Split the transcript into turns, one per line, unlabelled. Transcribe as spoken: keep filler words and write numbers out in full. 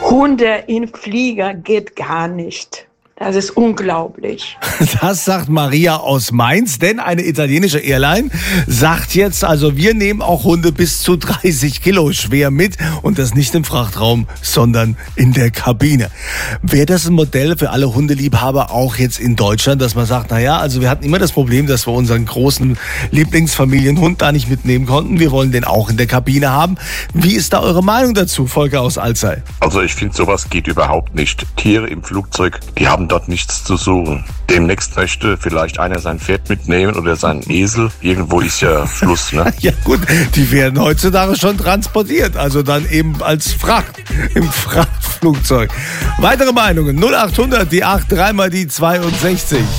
Hunde in Flieger geht gar nicht. Das ist unglaublich.
Das sagt Maria aus Mainz, denn eine italienische Airline sagt jetzt, also wir nehmen auch Hunde bis zu dreißig Kilo schwer mit und das nicht im Frachtraum, sondern in der Kabine. Wäre das ein Modell für alle Hundeliebhaber auch jetzt in Deutschland, dass man sagt, naja, also wir hatten immer das Problem, dass wir unseren großen Lieblingsfamilienhund da nicht mitnehmen konnten. Wir wollen den auch in der Kabine haben. Wie ist da eure Meinung dazu, Volker aus Alzey?
Also ich finde, sowas geht überhaupt nicht. Tiere im Flugzeug, die haben dort nichts zu suchen. Demnächst möchte vielleicht einer sein Pferd mitnehmen oder seinen Esel. Irgendwo ist ja Schluss, ne?
Ja gut, die werden heutzutage schon transportiert, also dann eben als Fracht im Frachtflugzeug. Weitere Meinungen null acht hundert, die acht, dreimal die zweiundsechzig.